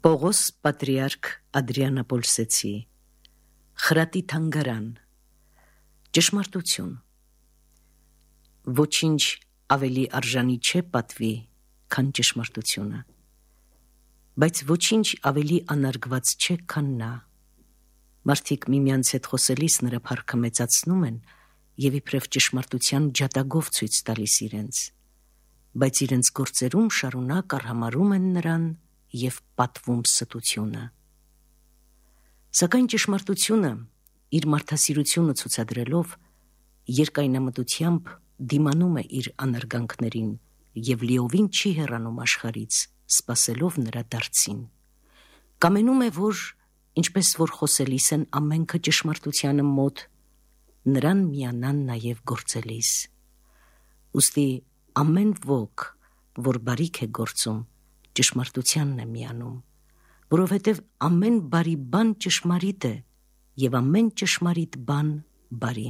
Պողոս Պատրիարք Ադրիանապոլսեցի Խրատի թանգարան Ճշմարտություն Ոչինչ ավելի արժանի չէ պատվի, քան ճշմարտությունը, բայց ոչինչ ավելի անարգված չէ, քան նա։ Մարդիկ միմյանց հետ խոսելիս նրա փառքը մեծացնում են և իբրև ճշմարտության ջատագով ցույց տալիս իրենց, բայց իրենց գործերում շարունակ արհամարհում են նրան և պատվում ստությունը։ Սակայն ճշմարտությունը իր մարդասիրությունը ցուցադրելով երկայնամտությամբ դիմանում է իր անարգանքներին և լիովին չի հեռանում աշխարհից, սպասելով նրա դարձին։ Կամենում է, որ ինչպես որ խոսելիս են ամենքը ճշմարտությանը մոտ, նրան միանան նաև գործելիս։ Ուստի ամեն ոք, որ բարիք է գործում, ճշմարտությանն է միանում, որովհետև ամեն բարի բան ճշմարիտ է և ամեն ճշմարիտ բան բարի։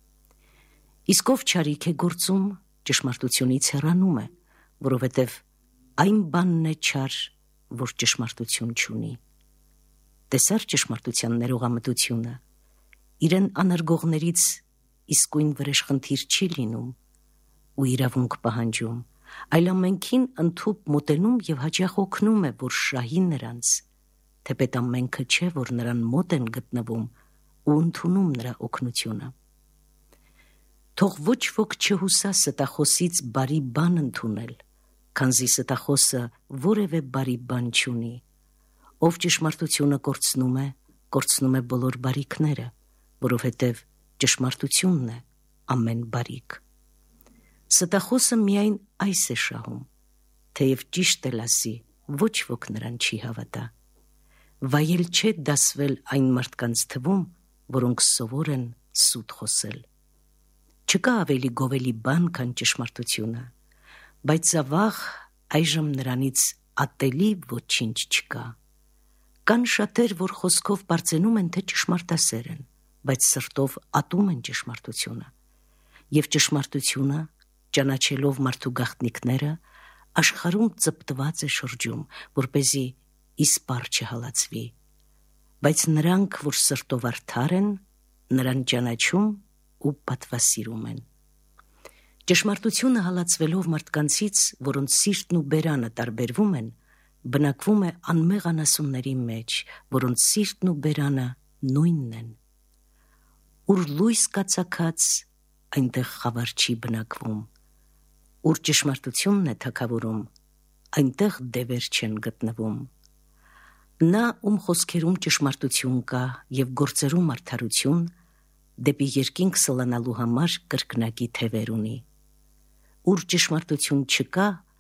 Իսկ ով չարիք է գործում, ճշմարտությունից հեռանում է, որովհետև այն բանն է չար, որ ճշմարտություն չունի։ Տեսա՞ր ճշմարտության ներողամտությունը, իրեն անարգողներից իսկույն վրեժխնդիր չի լինում ու իրավունք պահանջում, այլ ամենքին ընդհուպ մոտենում և հաճախ օգնում է, որ շահի նրանց, թեպետ ամենքը չէ, որ նրան մոտ են գտնվում ու ընդունում նրա օգնությունը։ Թող ոչ ոք չհուսա ստախոսից բարի բան ընդունել, քանզի ստախոսը որևէ բարի բան չունի։ Ով ճշմարտությունը կորցնում է բոլոր բարիքները, որովհետև ճշմարտությունն է ամեն բարիք։ Ստախոսը միայն այս է շահում, թեև ճիշտ էլ ասի, ոչ ոք նրան չի հավատա։ Վայել չէ դասվել այն մարդկանց թվում, որոնք սովոր են սուտ խոսել։ Չկա ավելի գովելի բան, քան ճշմարտությունը, բայց ավաղ այժմ նրանից ատելի ոչինչ չկա։ Կան շատեր, որ խոսքով պարծենում են, թե ճշմարտասեր են, բայց սրտով ատում են ճշմարտությունը, և ճշմարտությունը, ճանաչելով մարդու գաղտնիքները, աշխարհում ծպտված է շրջում, որպեսզի իսպառ չհալածվի, բայց նրանք, որ սրտով արդար են, նրան ճանաչում ու պատվասիրում են։ Ճշմարտությունը հալածվելով մարդկանցից, որոնց սիրտն ու բերանը տարբերվում են, բնակվում է անմեղ անասունների մեջ, որոնց սիրտն ու բերանը նույնն են։ Ուր լույս կա ծագած, այնտեղ խավար չի բնակվում, ուր ճշմարտությունն է թագավորում, այնտեղ դևեր չեն գտնվում։ Նա, ում խոսքերում ճշմարտություն կա և գործերում արդարություն, դեպի երկինք սլանալու համար կրկնակի թևեր ունի։ Ուր ճշմարտություն չկա,